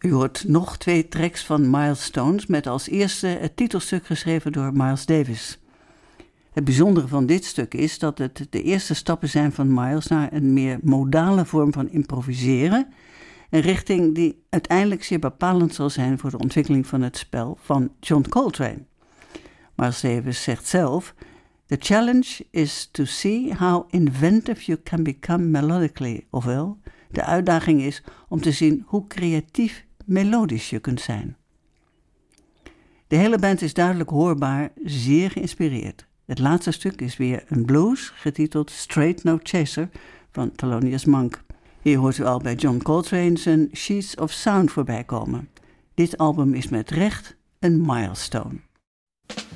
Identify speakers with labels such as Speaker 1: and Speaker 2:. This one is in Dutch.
Speaker 1: U hoort nog 2 tracks van Milestones met als eerste het titelstuk geschreven door Miles Davis. Het bijzondere van dit stuk is dat het de eerste stappen zijn van Miles naar een meer modale vorm van improviseren, een richting die uiteindelijk zeer bepalend zal zijn voor de ontwikkeling van het spel van John Coltrane. Miles Davis zegt zelf: "The challenge is to see how inventive you can become melodically." Ofwel, de uitdaging is om te zien hoe creatief melodisch je kunt zijn. De hele band is duidelijk hoorbaar, zeer geïnspireerd. Het laatste stuk is weer een blues, getiteld Straight No Chaser van Thelonious Monk. Hier hoort u al bij John Coltrane zijn Sheets of Sound voorbij komen. Dit album is met recht een milestone.